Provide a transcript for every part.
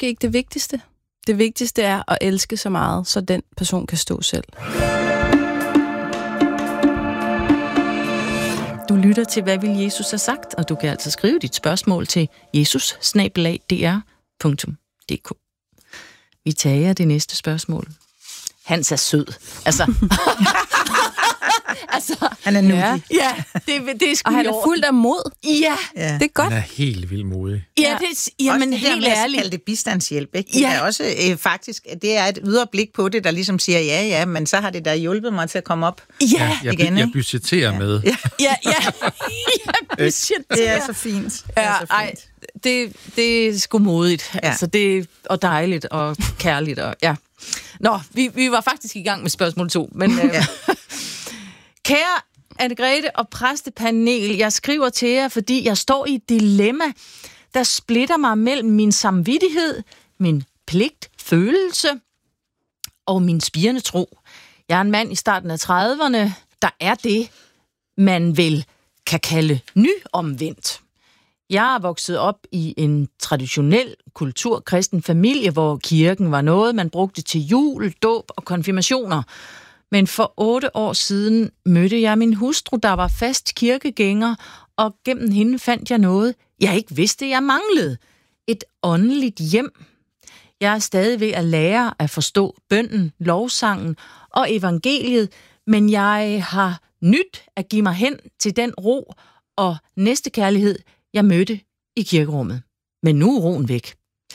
måske ikke det vigtigste. Det vigtigste er at elske så meget, så den person kan stå selv. Du lytter til, hvad vil Jesus have sagt, og du kan altså skrive dit spørgsmål til jesus@dr.dk. Vi tager det næste spørgsmål. Hans er sød. Altså, han er nuttig. Ja, det er sgu. Og han er fuldt af mod. Ja, det er godt. Han er helt vildt modig. Ja, jamen helt ærligt. Kalde det bistandshjælp, ikke? Det er også faktisk, det er et ydre blik på det, der ligesom siger, ja, men så har det da hjulpet mig til at komme op igen. Jeg budgetterer med. Ja. Det er så fint. Det er sgu modigt. Ja. Altså, og dejligt og kærligt. Og, ja. Nå, vi var faktisk i gang med spørgsmål 2, men... Kære Anne-Grethe og præstepanel, jeg skriver til jer, fordi jeg står i et dilemma, der splitter mig mellem min samvittighed, min pligtfølelse og min spirende tro. Jeg er en mand i starten af 30'erne, der er det, man vel kan kalde nyomvendt. Jeg er vokset op i en traditionel kulturkristen familie, hvor kirken var noget, man brugte til jul, dåb og konfirmationer. Men for 8 år siden mødte jeg min hustru, der var fast kirkegænger, og gennem hende fandt jeg noget, jeg ikke vidste, jeg manglede. Et åndeligt hjem. Jeg er stadig ved at lære at forstå bønnen, lovsangen og evangeliet, men jeg har nyt at give mig hen til den ro og næstekærlighed, jeg mødte i kirkerummet. Men nu er roen væk.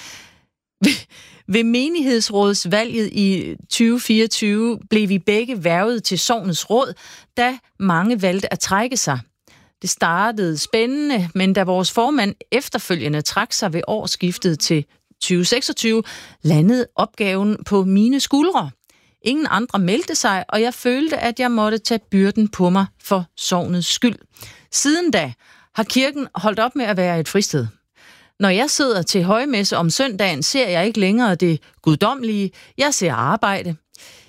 Ved menighedsrådsvalget i 2024 blev vi begge hvervet til sognets råd, da mange valgte at trække sig. Det startede spændende, men da vores formand efterfølgende trak sig ved årsskiftet til 2026, landede opgaven på mine skuldre. Ingen andre meldte sig, og jeg følte, at jeg måtte tage byrden på mig for sognets skyld. Siden da har kirken holdt op med at være et fristed. Når jeg sidder til højmesse om søndagen, ser jeg ikke længere det guddommelige. Jeg ser arbejde.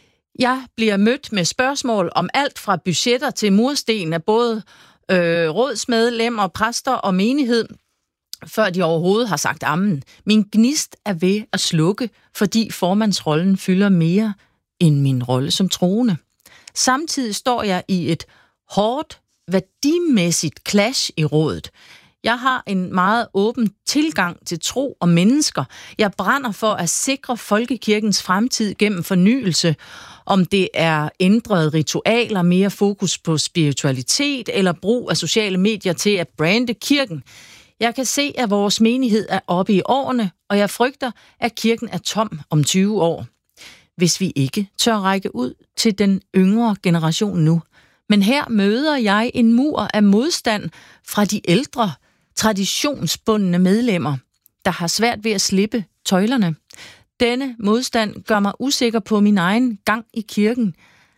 Jeg bliver mødt med spørgsmål om alt fra budgetter til mursten af både rådsmedlemmer, præster og menighed, før de overhovedet har sagt amen. Min gnist er ved at slukke, fordi formandsrollen fylder mere end min rolle som troende. Samtidig står jeg i et hårdt, værdimæssigt clash i rådet. Jeg har en meget åben tilgang til tro og mennesker. Jeg brænder for at sikre folkekirkens fremtid gennem fornyelse, om det er ændrede ritualer, mere fokus på spiritualitet eller brug af sociale medier til at brande kirken. Jeg kan se, at vores menighed er oppe i årene, og jeg frygter, at kirken er tom om 20 år. Hvis vi ikke tør række ud til den yngre generation nu. Men her møder jeg en mur af modstand fra de ældre, traditionsbundne medlemmer, der har svært ved at slippe tøjlerne. Denne modstand gør mig usikker på min egen gang i kirken.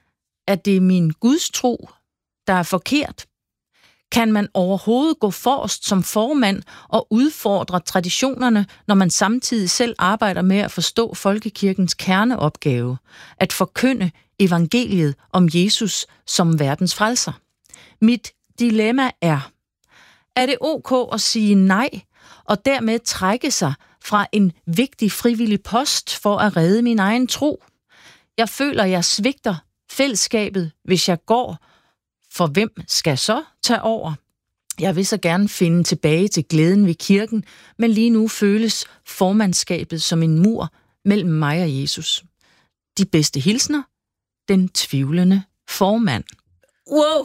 Er det min gudstro, der er forkert? Kan man overhovedet gå forrest som formand og udfordre traditionerne, når man samtidig selv arbejder med at forstå folkekirkens kerneopgave, at forkynde evangeliet om Jesus som verdens frelser? Mit dilemma er det ok at sige nej og dermed trække sig fra en vigtig frivillig post for at redde min egen tro? Jeg føler, jeg svigter fællesskabet, hvis jeg går. For hvem skal så tage over? Jeg vil så gerne finde tilbage til glæden ved kirken, men lige nu føles formandskabet som en mur mellem mig og Jesus. De bedste hilsner, den tvivlende formand. Wow!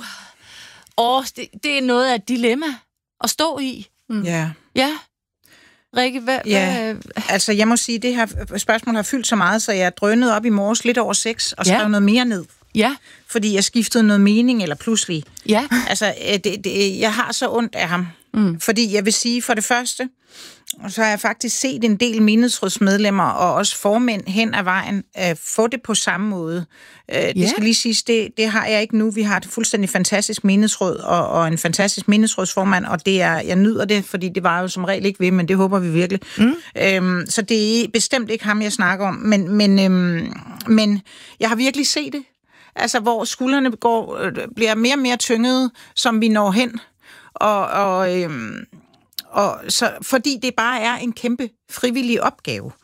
Det er noget af et dilemma at stå i. Ja. Ja. Rikke, hvad? Altså jeg må sige, det her spørgsmål har fyldt så meget, så jeg drønede op i morges lidt over 6 og skrev noget mere ned. Ja. Fordi jeg skiftede noget mening, eller pludselig. Ja. Altså, jeg har så ondt af ham. Fordi jeg vil sige, for det første, og så har jeg faktisk set en del menighedsrådsmedlemmer og også formænd hen ad vejen få det på samme måde. Det skal lige siges, det har jeg ikke nu. Vi har et fuldstændig fantastisk menighedsråd og en fantastisk menighedsrådsformand, og jeg nyder det, fordi det var jo som regel ikke ved, men det håber vi virkelig. Så det er bestemt ikke ham, jeg snakker om. Men jeg har virkelig set det. Altså, hvor skuldrene bliver mere og mere tyngede, som vi når hen. Og så, fordi det bare er en kæmpe frivillig opgave.